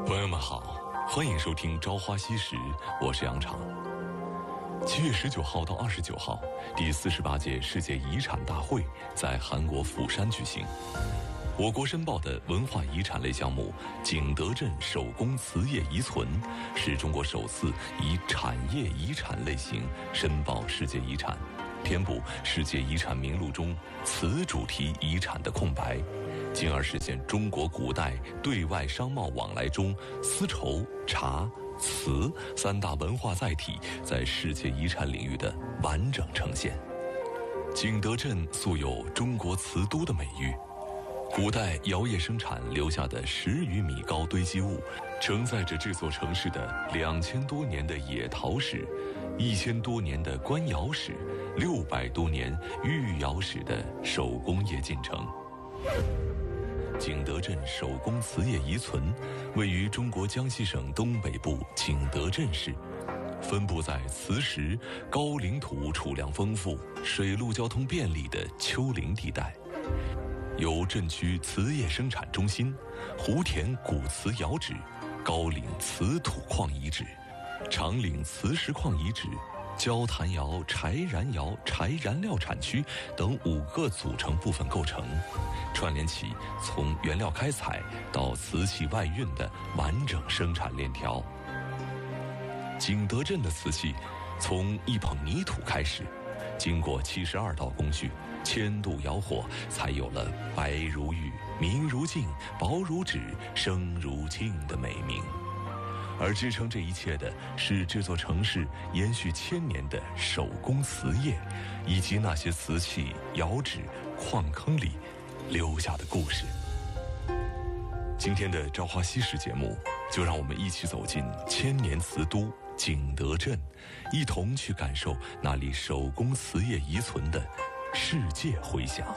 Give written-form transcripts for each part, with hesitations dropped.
朋友们好，欢迎收听《朝花夕拾》，我是杨常。7月19号到29号，第48届世界遗产大会在韩国釜山举行。我国申报的文化遗产类项目景德镇手工瓷业遗存，是中国首次以产业遗产类型申报世界遗产，填补世界遗产名录中瓷主题遗产的空白，进而实现中国古代对外商贸往来中丝绸、茶、瓷三大文化载体在世界遗产领域的完整呈现。景德镇素有中国瓷都的美誉，古代窑业生产留下的10余米高堆积物，承载着这座城市的2000多年的野陶史、1000多年的官窑史、600多年御窑史的手工业进程。景德镇手工瓷业遗存位于中国江西省东北部景德镇市，分布在磁石、高岭土储量丰富、水陆交通便利的丘陵地带，由镇区瓷业生产中心、湖田古瓷窑址、高岭瓷土矿遗址、长岭磁石矿遗址、焦炭窑、柴燃窑、柴燃料产区等5个组成部分构成，串联起从原料开采到瓷器外运的完整生产链条。景德镇的瓷器从一捧泥土开始，经过72道工序，1000度窑火，才有了白如玉、明如镜、薄如纸、声如磬的美名。而支撑这一切的是这座城市延续1000年的手工瓷业，以及那些瓷器、窑址、矿坑里留下的故事。今天的《朝花夕拾》节目，就让我们一起走进1000年瓷都景德镇，一同去感受那里手工瓷业遗存的世界回响。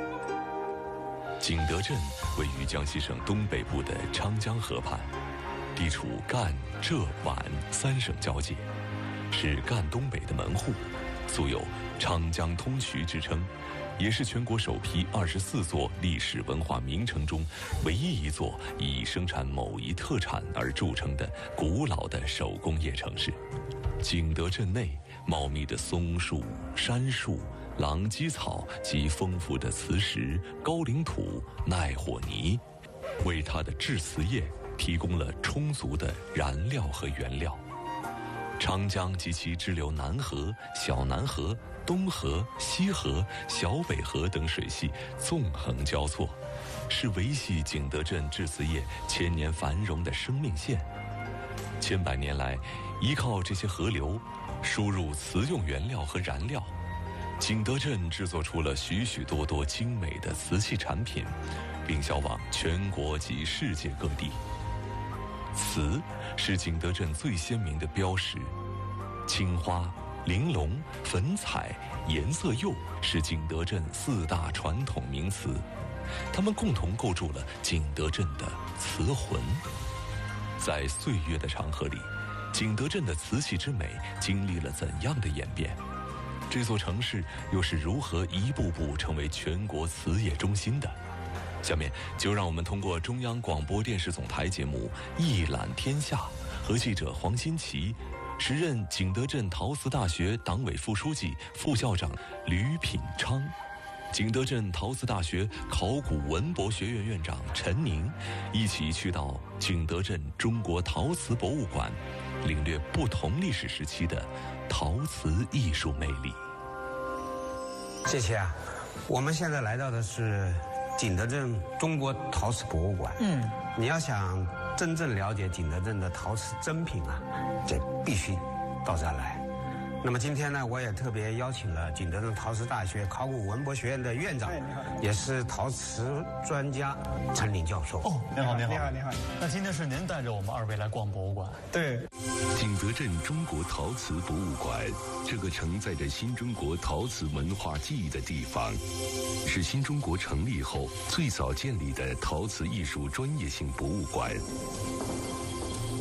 景德镇位于江西省东北部的昌江河畔，地处赣、浙、皖3省交界，是赣东北的门户，素有昌江通衢之称，也是全国首批24座历史文化名城中唯一一座以生产某一特产而著称的古老的手工业城市。景德镇内茂密的松树、杉树、狼藉草及丰富的磁石、高岭土、耐火泥，为它的制瓷业提供了充足的燃料和原料。长江及其支流南河、小南河、东河、西河、小北河等水系纵横交错，是维系景德镇制瓷业1000年繁荣的生命线。千百年来，依靠这些河流输入瓷用原料和燃料，景德镇制作出了许许多多精美的瓷器产品，并销往全国及世界各地。瓷是景德镇最鲜明的标识，青花、玲珑、粉彩、颜色釉是景德镇4大传统名瓷，它们共同构筑了景德镇的瓷魂。在岁月的长河里，景德镇的瓷器之美经历了怎样的演变？这座城市又是如何一步步成为全国瓷业中心的？下面就让我们通过中央广播电视总台节目《一览天下》和记者黄新奇，时任景德镇陶瓷大学党委副书记、副校长吕品昌，景德镇陶瓷大学考古文博学院院长陈宁，一起去到景德镇中国陶瓷博物馆，领略不同历史时期的陶瓷艺术魅力。 谢谢啊，我们现在来到的是景德镇中国陶瓷博物馆。你要想真正了解景德镇的陶瓷珍品啊，这必须到这儿来。那么今天呢，我也特别邀请了景德镇陶瓷大学考古文博学院的院长，也是陶瓷专家陈林教授。 哦，你好，你好，你好，你好。那今天是您带着我们2位来逛博物馆？ 对。 景德镇中国陶瓷博物馆，这个承载着新中国陶瓷文化记忆的地方，是新中国成立后最早建立的陶瓷艺术专业性博物馆。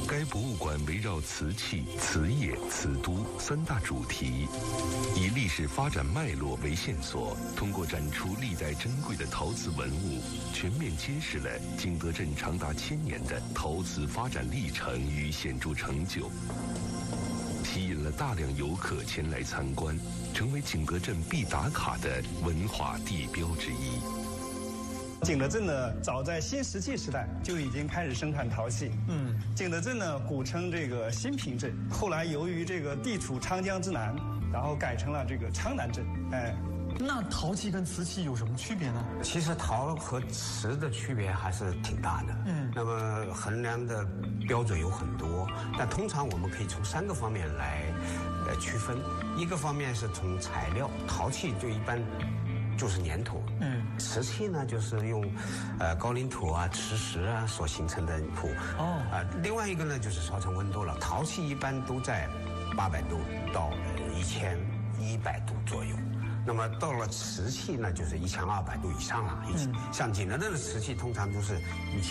该博物馆围绕瓷器、瓷业、瓷都3大主题，以历史发展脉络为线索，通过展出历代珍贵的陶瓷文物，全面揭示了景德镇长达1000年的陶瓷发展历程与显著成就，吸引了大量游客前来参观，成为景德镇必打卡的文化地标之一。 景德镇呢，早在新石器时代就已经开始生产陶器。景德镇呢，古称这个新平镇，后来由于这个地处昌江之南，然后改成了这个昌南镇。 那陶器跟瓷器有什么区别呢？ 其实陶和瓷的区别还是挺大的。那么衡量的标准有很多，但通常我们可以从3个方面来区分。一个方面是从材料，陶器就一般就是粘土。瓷器呢就是用高岭土啊、磁石啊所形成的土。另外一个呢就是烧成温度了。陶器一般都在800度到1100度左右。那么到了瓷器呢，就是1200度以上了。像景德镇的瓷器通常都是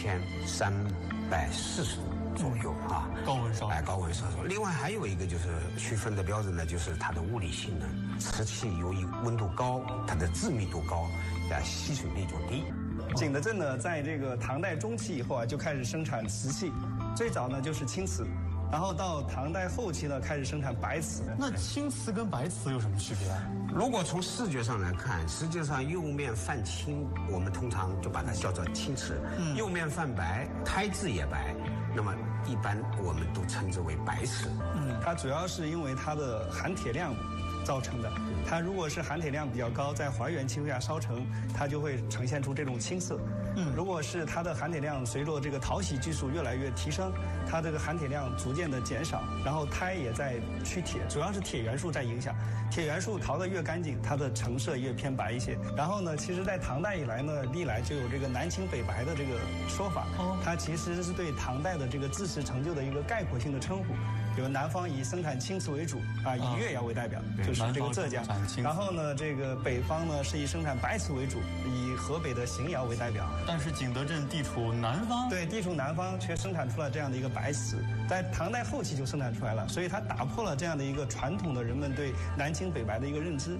1340度左右啊， 高温烧。 高温烧。另外还有一个就是区分的标准呢，就是它的物理性能。瓷器由于温度高，它的致密度高，吸水率就低。 景德镇呢，在这个唐代中期以后啊，就开始生产瓷器，最早呢就是青瓷。然后到唐代后期呢，开始生产白瓷。 那青瓷跟白瓷有什么区别啊？ 如果从视觉上来看，实际上釉面泛青，我们通常就把它叫做青瓷；釉面泛白，胎质也白，那么一般我们都称之为白瓷。 它主要是因为它的含铁量造成的。它如果是含铁量比较高，在还原情况下烧成，它就会呈现出这种青色。如果是它的含铁量随着这个淘洗技术越来越提升，它这个含铁量逐渐的减少，然后胎也在去铁，主要是铁元素在影响。铁元素淘得越干净，它的成色越偏白一些。然后呢，其实在唐代以来呢，历来就有这个南青北白的这个说法。它其实是对唐代的这个制瓷成就的一个概括性的称呼。比如南方以生产青瓷为主以越窑为代表，就是这个浙江。然后呢，这个北方呢是以生产白瓷为主，以河北的邢窑为代表。 但是景德镇地处南方， 对，地处南方却生产出了这样的一个白瓷，在唐代后期就生产出来了，所以它打破了这样的一个传统的人们对南青北白的一个认知。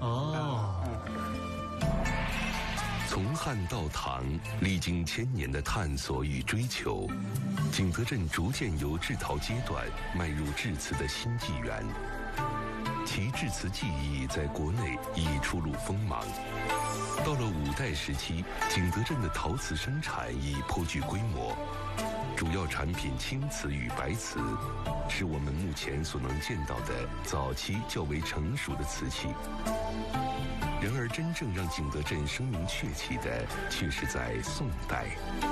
从汉到唐，历经1000年的探索与追求，景德镇逐渐由制陶阶段迈入制瓷的新纪元。其制瓷技艺在国内已初露锋芒。到了5代时期，景德镇的陶瓷生产已颇具规模，主要产品青瓷与白瓷，是我们目前所能见到的早期较为成熟的瓷器。然而，真正让景德镇声名鹊起的，却是在宋代。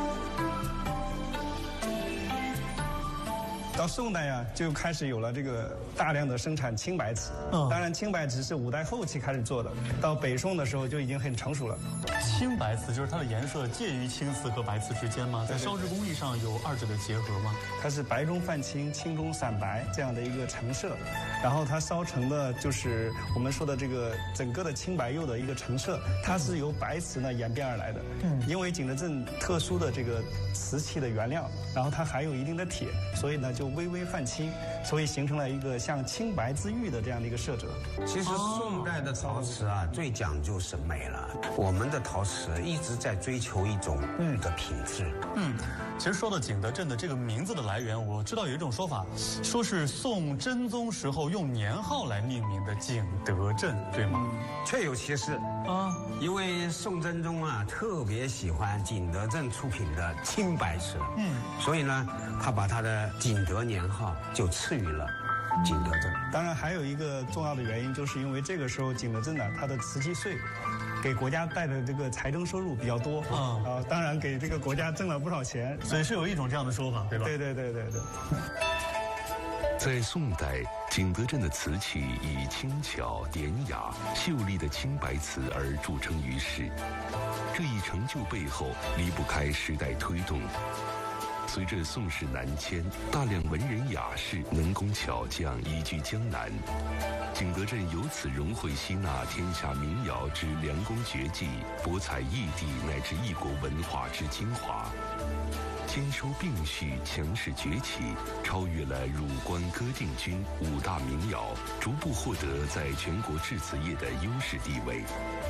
到宋代啊，就开始有了这个大量的生产青白瓷。当然，青白瓷是5代后期开始做的，到北宋的时候就已经很成熟了。 青白瓷就是它的颜色介于青瓷和白瓷之间吗？在烧制工艺上有2者的结合吗？ 它是白中泛青，青中散白这样的一个成色，然后它烧成的就是我们说的这个整个的青白釉的一个成色，它是由白瓷呢演变而来的。因为景德镇特殊的这个瓷器的原料，然后它含有一定的铁，所以呢就微微泛青，所以形成了一个像青白之玉的这样的一个色泽。 其实宋代的陶瓷啊，最讲究审美了。我们的陶瓷一直在追求一种玉的品质。 其实说到景德镇的这个名字的来源，我知道有一种说法，说是宋真宗时候用年号来命名的景德镇，对吗？ 确有其事啊，因为宋真宗啊特别喜欢景德镇出品的青白瓷，所以呢，他把他的景德年号就赐予了景德镇。 当然，还有一个重要的原因，就是因为这个时候景德镇呢，它的瓷器税给国家带的这个财政收入比较多当然给这个国家挣了不少钱， 所以是有一种这样的说法，对吧？ 对。 在宋代，景德镇的瓷器以轻巧、典雅、秀丽的青白瓷而著称于世。这一成就背后离不开时代推动。随着宋室南迁，大量文人雅士、能工巧匠移居江南，景德镇由此融汇吸纳天下名窑之良工绝技，博采异地乃至异国文化之精华。 兼收并蓄，强势崛起，超越了汝官歌定军5大名窑，逐步获得在全国制瓷业的优势地位。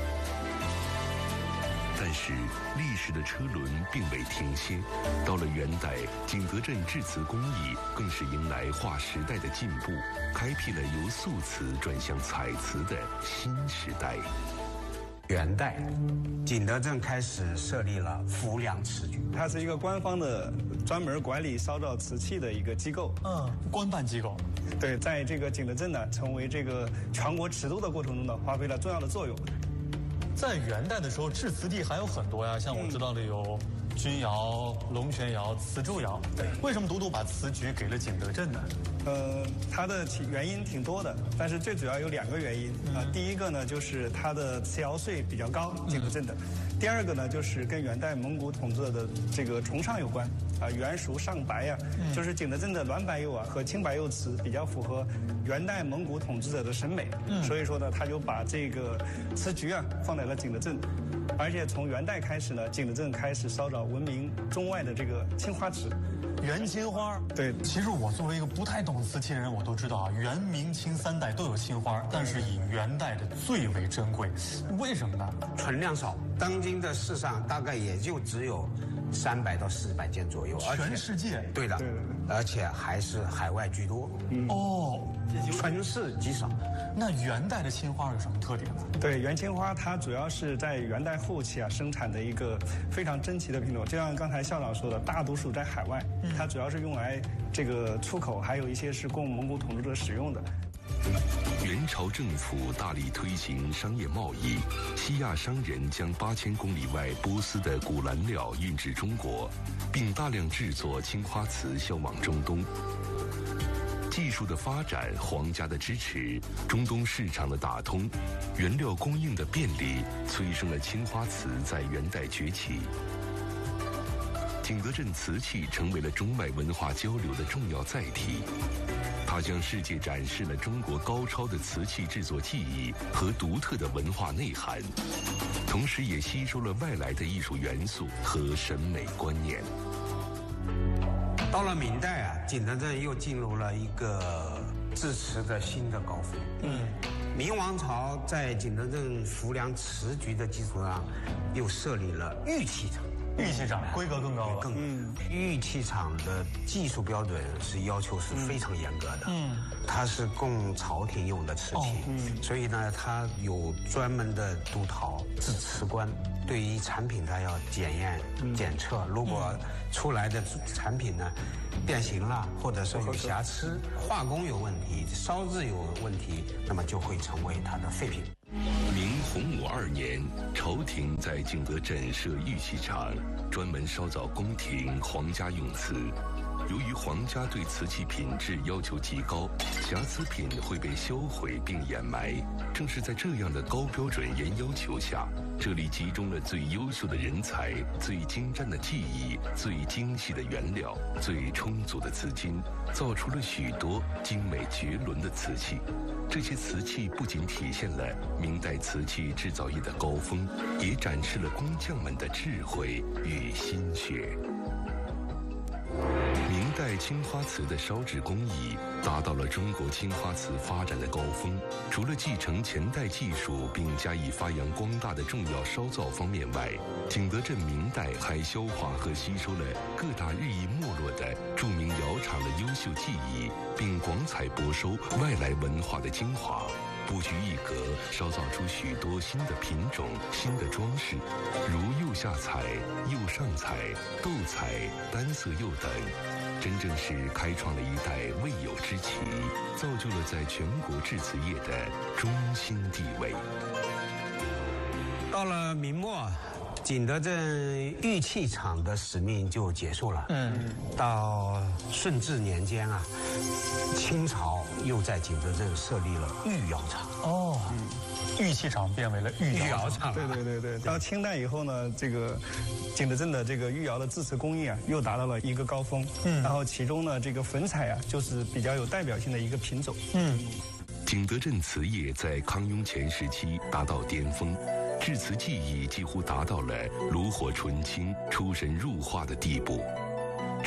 但是，历史的车轮并未停歇。到了元代，景德镇制瓷工艺更是迎来划时代的进步，开辟了由素瓷转向彩瓷的新时代。 元代，景德镇开始设立了浮梁瓷局， 它是一个官方的专门管理烧造瓷器的一个机构。 官办机构。 对，在这个景德镇呢，成为这个全国尺度的过程中呢，发挥了重要的作用。 在元代的时候，制瓷地还有很多呀，像我知道的有钧窑、龙泉窑、磁铸窑。对，为什么独独把瓷局给了景德镇呢？ 它的原因挺多的，但是最主要有2个原因啊。第一个呢，就是它的瓷窑税比较高，景德镇的。第二个呢，就是跟元代蒙古统治的这个崇尚有关啊，元熟上白呀，就是景德镇的软白釉啊和青白釉瓷比较符合元代蒙古统治者的审美，所以说呢，他就把这个瓷局啊放在了景德镇。而且从元代开始呢，景德镇开始烧造闻名中外的这个青花瓷。 元青花， 对， 其实我作为一个不太懂瓷器的人，我都知道啊，元明清3代都有青花，但是以元代的最为珍贵，为什么呢？ 存量少，当今的世上大概也就只有300到400件左右， 全世界？ 对的，而且还是海外居多。存世极少。 那元代的青花有什么特点呢？ 对，元青花它主要是在元代后期啊生产的一个非常珍奇的品种，就像刚才校长说的，大多数在海外，它主要是用来这个出口，还有一些是供蒙古统治者使用的。 元朝政府大力推行商业贸易，西亚商人将8000公里外波斯的古兰料运至中国，并大量制作青花瓷销往中东。技术的发展，皇家的支持，中东市场的打通，原料供应的便利，催生了青花瓷在元代崛起。景德镇瓷器成为了中外文化交流的重要载体，它向世界展示了中国高超的瓷器制作技艺和独特的文化内涵，同时也吸收了外来的艺术元素和审美观念。 到了明代啊，景德镇又进入了一个制瓷的新的高峰。明王朝在景德镇浮梁瓷局的基础上，又设立了玉器厂。 玉器厂规格更高了。 玉器厂的技术标准要求是非常严格的。它是供朝廷用的瓷器，所以呢，它有专门的督陶制瓷官，对于产品它要检验检测，如果出来的产品呢变形了，或者说有瑕疵，化工有问题，烧制有问题，那么就会成为它的废品。 明洪武2年，朝廷在景德镇设玉器厂，专门烧造宫廷皇家用瓷。由于皇家对瓷器品质要求极高，瑕疵品会被销毁并掩埋。正是在这样的高标准严要求下，这里集中了最优秀的人才、最精湛的技艺、最精细的原料、最充足的资金，造出了许多精美绝伦的瓷器。这些瓷器不仅体现了明代瓷器制造业的高峰，也展示了工匠们的智慧与心血。明代青花瓷的烧制工艺达到了中国青花瓷发展的高峰。除了继承前代技术并加以发扬光大的重要烧造方面外，景德镇明代还消化和吸收了各大日益没落的著名窑厂的优秀技艺，并广采博收外来文化的精华。不拘一格，烧造出许多新的品种、新的装饰，如釉下彩、釉上彩、斗彩、单色釉等，真正是开创了一代未有之奇，造就了在全国制瓷业的中心地位。 到了明末，景德镇玉器厂的使命就结束了。到顺治年间啊，清朝又在景德镇设立了御窑厂。 玉器厂变为了御窑厂。 对。到清代以后呢，这个景德镇的这个御窑的制瓷工艺啊，又达到了一个高峰。然后其中呢，这个粉彩啊，就是比较有代表性的一个品种。 景德镇瓷业在康雍乾时期达到巅峰，制瓷技艺几乎达到了炉火纯青、出神入化的地步。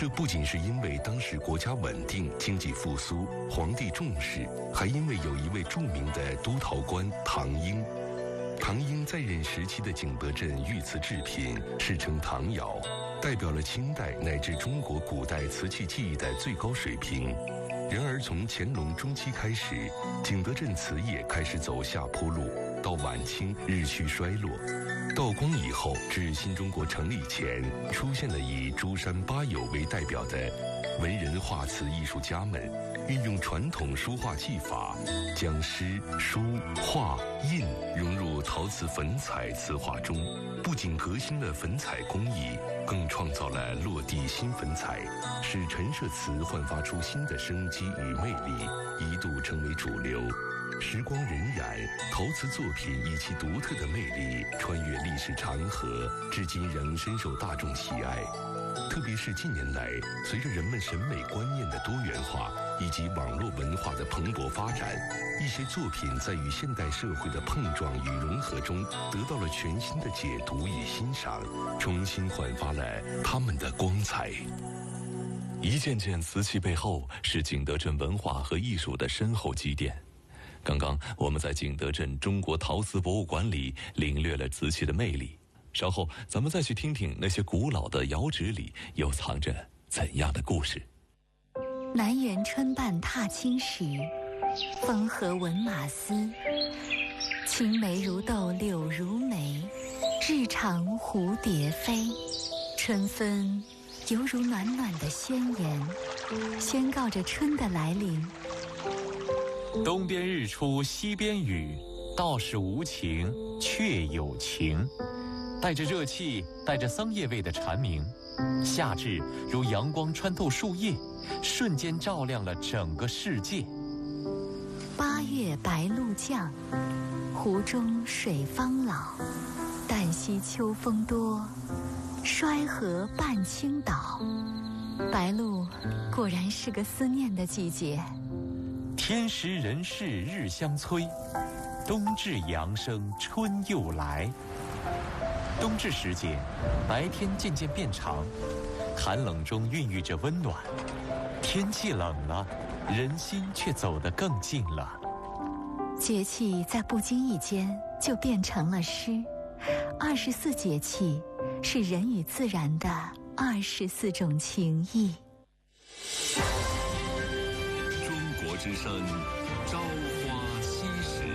这不仅是因为当时国家稳定、经济复苏、皇帝重视，还因为有一位著名的督陶官唐英。唐英在任时期的景德镇御瓷制品世称唐窑，代表了清代乃至中国古代瓷器技艺的最高水平。然而从乾隆中期开始，景德镇瓷业开始走下坡路，到晚清日趋衰落。道光以后至新中国成立前，出现了以诸山八友为代表的文人画瓷艺术家们，运用传统书画技法，将诗、书、画、印融入陶瓷粉彩瓷画中，不仅革新了粉彩工艺，更创造了落地新粉彩，使陈设瓷焕发出新的生机与魅力，一度成为主流。时光荏苒，陶瓷作品以其独特的魅力穿越历史长河，至今仍深受大众喜爱。特别是近年来，随着人们审美观念的多元化以及网络文化的蓬勃发展，一些作品在与现代社会的碰撞与融合中，得到了全新的解读与欣赏，重新焕发了它们的光彩。 一件件瓷器背后是景德镇文化和艺术的深厚积淀。刚刚我们在景德镇中国陶瓷博物馆里领略了瓷器的魅力，稍后咱们再去听听那些古老的窑址里又藏着怎样的故事。 南园春半踏青时，风和闻马嘶。青梅如豆柳如眉，日长蝴蝶飞。春分犹如暖暖的宣言，宣告着春的来临。 东边日出西边雨，道是无晴却有晴。带着热气，带着桑叶味的蝉鸣，夏至如阳光穿透树叶，瞬间照亮了整个世界。 八月白露降，湖中水方老。旦夕秋风多，衰河半倾倒。白露果然是个思念的季节。 天时人事日相催，冬至阳生春又来。冬至时节，白天渐渐变长，寒冷中孕育着温暖。天气冷了，人心却走得更近了。 节气在不经意间就变成了诗。24节气是人与自然的24种情谊。 中国之声，朝花夕拾。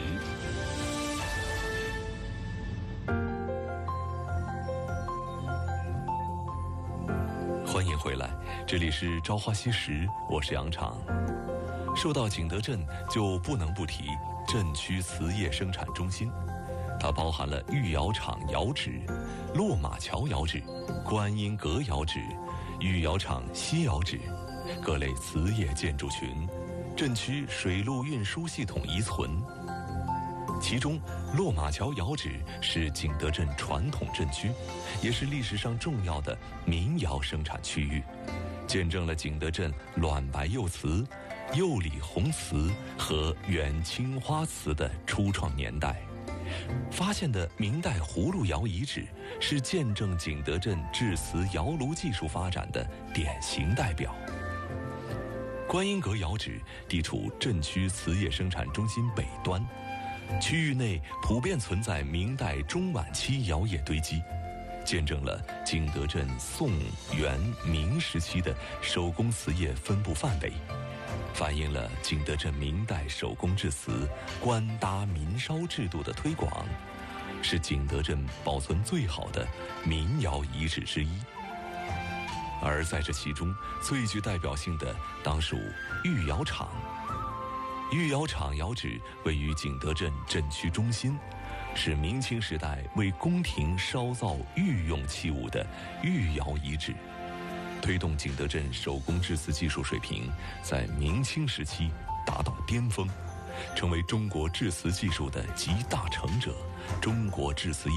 欢迎回来，这里是朝花夕拾，我是杨常。说到景德镇，就不能不提镇区瓷业生产中心，它包含了御窑厂窑址、落马桥窑址、观音阁窑址、御窑厂西窑址，各类瓷业建筑群，镇区水陆运输系统遗存。其中，落马桥窑址是景德镇传统镇区，也是历史上重要的民窑生产区域，见证了景德镇卵白釉瓷、釉里红瓷和原青花瓷的初创年代。发现的明代葫芦窑遗址是见证景德镇制瓷窑炉技术发展的典型代表。观音阁窑址地处镇区瓷业生产中心北端，区域内普遍存在明代中晚期窑业堆积，见证了景德镇宋、元、明时期的手工瓷业分布范围，反映了景德镇明代手工制瓷官搭民烧制度的推广，是景德镇保存最好的民窑遗址之一。而在这其中，最具代表性的当属御窑厂。御窑厂窑址位于景德镇镇区中心，是明清时代为宫廷烧造御用器物的御窑遗址，推动景德镇手工制瓷技术水平在明清时期达到巅峰，成为中国制瓷技术的集大成者，中国制瓷业